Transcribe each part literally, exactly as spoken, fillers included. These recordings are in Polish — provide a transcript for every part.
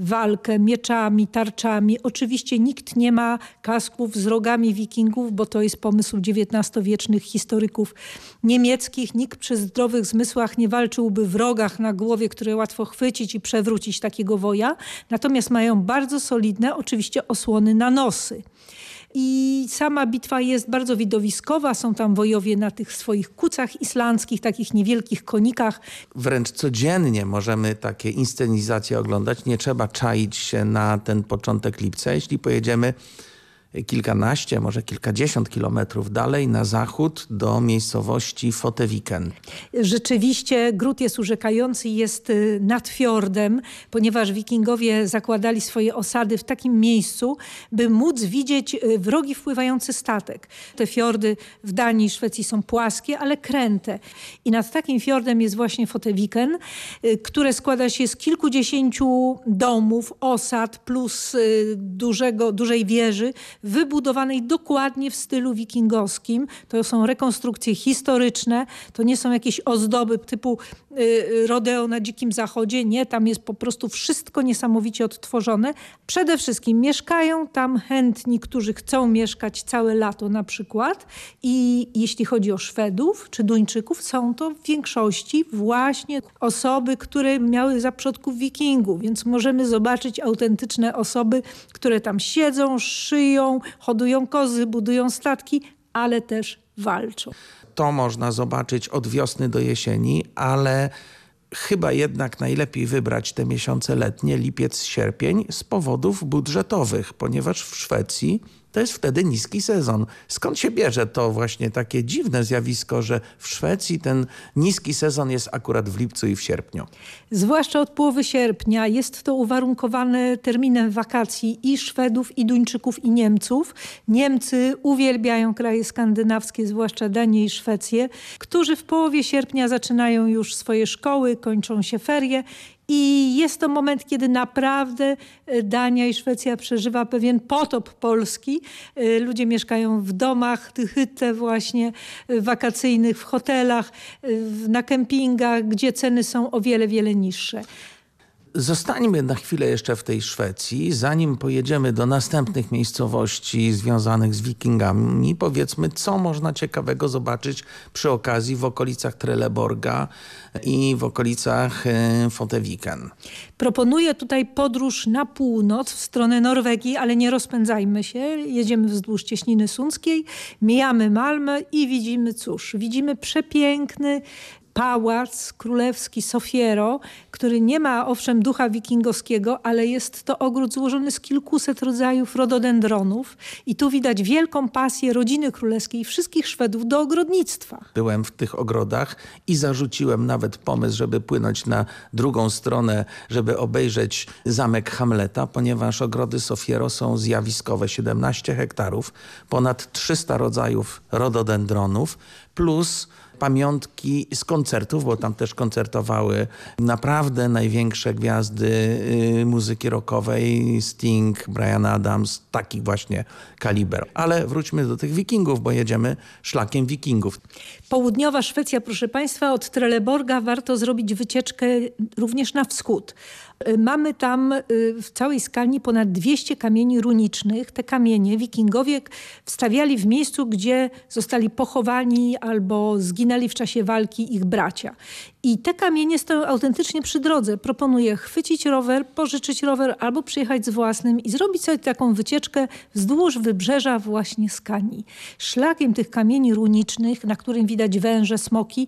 walkę mieczami, tarczami. Oczywiście nikt nie ma kasków z rogami wikingów, bo to jest pomysł dziewiętnastowiecznych historyków niemieckich. Nikt przy zdrowych zmysłach nie walczyłby w rogach na głowie, które łatwo chwycić i przewrócić takiego woja. Natomiast mają bardzo solidne oczywiście osłony na nosy. I sama bitwa jest bardzo widowiskowa. Są tam wojowie na tych swoich kucach islandzkich, takich niewielkich konikach. Wręcz codziennie możemy takie inscenizacje oglądać. Nie trzeba czaić się na ten początek lipca. Jeśli pojedziemy kilkanaście, może kilkadziesiąt kilometrów dalej na zachód do miejscowości Foteviken. Rzeczywiście gród jest urzekający, jest nad fiordem, ponieważ wikingowie zakładali swoje osady w takim miejscu, by móc widzieć wrogi wpływający statek. Te fiordy w Danii i Szwecji są płaskie, ale kręte. I nad takim fiordem jest właśnie Foteviken, które składa się z kilkudziesięciu domów, osad plus dużego, dużej wieży, wybudowanej dokładnie w stylu wikingowskim. To są rekonstrukcje historyczne, to nie są jakieś ozdoby typu y, rodeo na Dzikim Zachodzie. Nie, tam jest po prostu wszystko niesamowicie odtworzone. Przede wszystkim mieszkają tam chętni, którzy chcą mieszkać całe lato na przykład. I jeśli chodzi o Szwedów czy Duńczyków, są to w większości właśnie osoby, które miały za przodków wikingów, więc możemy zobaczyć autentyczne osoby, które tam siedzą, szyją, hodują kozy, budują statki, ale też walczą. To można zobaczyć od wiosny do jesieni, ale chyba jednak najlepiej wybrać te miesiące letnie, lipiec, sierpień, z powodów budżetowych, ponieważ w Szwecji to jest wtedy niski sezon. Skąd się bierze to właśnie takie dziwne zjawisko, że w Szwecji ten niski sezon jest akurat w lipcu i w sierpniu? Zwłaszcza od połowy sierpnia. Jest to uwarunkowane terminem wakacji i Szwedów, i Duńczyków, i Niemców. Niemcy uwielbiają kraje skandynawskie, zwłaszcza Danię i Szwecję, którzy w połowie sierpnia zaczynają już swoje szkoły, kończą się ferie. I jest to moment, kiedy naprawdę Dania i Szwecja przeżywa pewien potop polski. Ludzie mieszkają w domach, tych hytte właśnie wakacyjnych, w hotelach, na kempingach, gdzie ceny są o wiele, wiele niższe. Zostańmy na chwilę jeszcze w tej Szwecji, zanim pojedziemy do następnych miejscowości związanych z wikingami. Powiedzmy, co można ciekawego zobaczyć przy okazji w okolicach Trelleborga i w okolicach Foteviken. Proponuję tutaj podróż na północ w stronę Norwegii, ale nie rozpędzajmy się. Jedziemy wzdłuż Cieśniny Sundzkiej, mijamy Malmö i widzimy, cóż, widzimy przepiękny pałac królewski Sofiero, który nie ma owszem ducha wikingowskiego, ale jest to ogród złożony z kilkuset rodzajów rododendronów i tu widać wielką pasję rodziny królewskiej i wszystkich Szwedów do ogrodnictwa. Byłem w tych ogrodach i zarzuciłem nawet pomysł, żeby płynąć na drugą stronę, żeby obejrzeć zamek Hamleta, ponieważ ogrody Sofiero są zjawiskowe. siedemnaście hektarów, ponad trzysta rodzajów rododendronów, plus pamiątki z koncertów, bo tam też koncertowały naprawdę największe gwiazdy y, muzyki rockowej, Sting, Bryan Adams, taki właśnie kaliber. Ale wróćmy do tych wikingów, bo jedziemy szlakiem wikingów. Południowa Szwecja, proszę Państwa, od Trelleborga warto zrobić wycieczkę również na wschód. Mamy tam w całej skali ponad dwieście kamieni runicznych. Te kamienie wikingowie wstawiali w miejscu, gdzie zostali pochowani albo zginęli w czasie walki ich bracia. I te kamienie stoją autentycznie przy drodze. Proponuję chwycić rower, pożyczyć rower albo przyjechać z własnym i zrobić sobie taką wycieczkę wzdłuż wybrzeża właśnie Skanii. Szlakiem tych kamieni runicznych, na którym widać węże, smoki,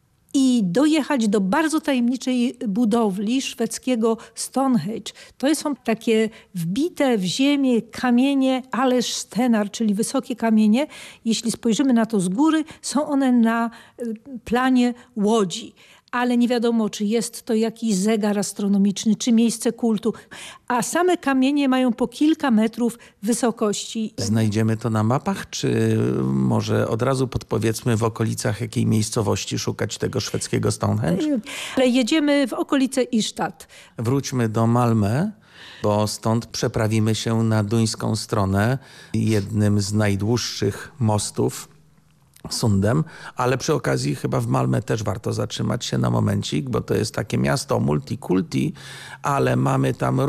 i dojechać do bardzo tajemniczej budowli szwedzkiego Stonehenge. To są takie wbite w ziemię kamienie Aleszstenar, czyli wysokie kamienie. Jeśli spojrzymy na to z góry, są one na planie łodzi. Ale nie wiadomo, czy jest to jakiś zegar astronomiczny, czy miejsce kultu. A same kamienie mają po kilka metrów wysokości. Znajdziemy to na mapach, czy może od razu podpowiedzmy w okolicach jakiej miejscowości szukać tego szwedzkiego Stonehenge? Ale jedziemy w okolice Istad. Wróćmy do Malmö, bo stąd przeprawimy się na duńską stronę jednym z najdłuższych mostów, Sundem, ale przy okazji chyba w Malmö też warto zatrzymać się na momencik, bo to jest takie miasto multikulti, ale mamy tam